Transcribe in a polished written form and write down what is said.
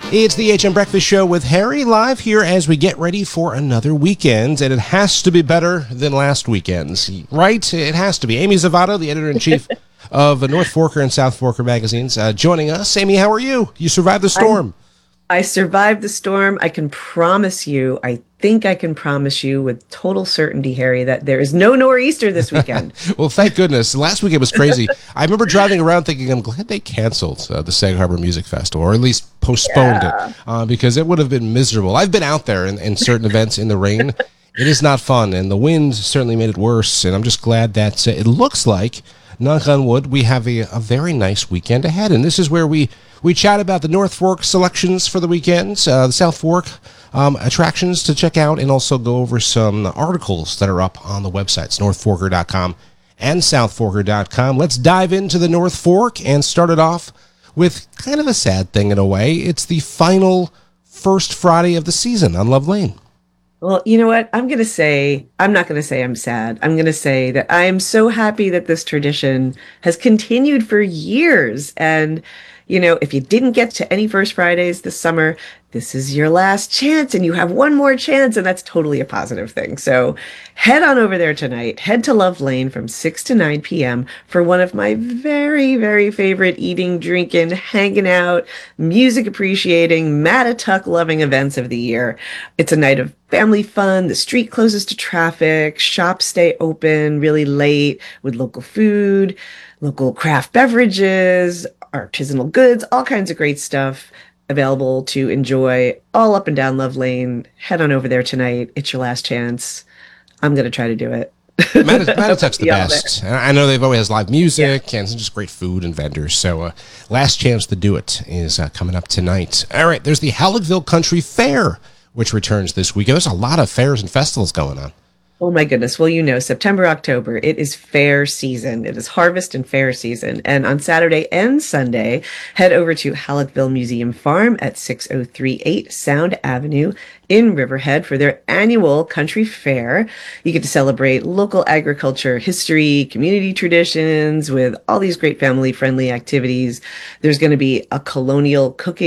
It's the HM Breakfast Show with Harry live here as we get ready for another weekend, and it has to be better than last weekend's, right? It has to be. Amy Zavato, the editor-in-chief of North Forker and South Forker magazines, joining us. Amy, how are you? You survived the storm. I survived the storm. I can promise you, I think I can promise you with total certainty, Harry, that there is no nor'easter this weekend. Well, thank goodness. Last weekend was crazy. I remember driving around thinking, I'm glad they canceled the Sag Harbor Music Festival, or at least postponed it, because it would have been miserable. I've been out there in certain events in the rain. It is not fun, and the wind certainly made it worse, and I'm just glad that it looks like, knock on wood, we have a very nice weekend ahead, and this is where we chat about the North Fork selections for the weekends, the South Fork attractions to check out, and also go over some articles that are up on the websites, northforker.com and southforker.com. Let's dive into the North Fork and start it off with kind of a sad thing in a way. It's the final first Friday of the season on Love Lane. Well, you know what? I'm not going to say I'm sad. I'm going to say that I am so happy that this tradition has continued for years. And, you know, if you didn't get to any First Fridays this summer, this is your last chance and you have one more chance, and that's totally a positive thing. So head on over there tonight. Head to Love Lane from 6 to 9 p.m. for one of my very, very favorite eating, drinking, hanging out, music appreciating, Mattatuck loving events of the year. It's a night of family fun. The street closes to traffic. Shops stay open really late with local food, local craft beverages, artisanal goods, all kinds of great stuff available to enjoy all up and down Love Lane. Head on over there tonight. It's your last chance. I'm going to try to do it. Mattatuck's the best. I know they've always live music and some just great food and vendors. So last chance to do it is coming up tonight. All right, there's the Halleckville Country Fair, which returns this weekend. There's a lot of fairs and festivals going on. Oh my goodness. Well, you know, September, October, it is fair season. It is harvest and fair season. And on Saturday and Sunday, head over to Halleckville Museum Farm at 6038 Sound Avenue in Riverhead for their annual country fair. You get to celebrate local agriculture, history, community traditions with all these great family-friendly activities. There's going to be a colonial cooking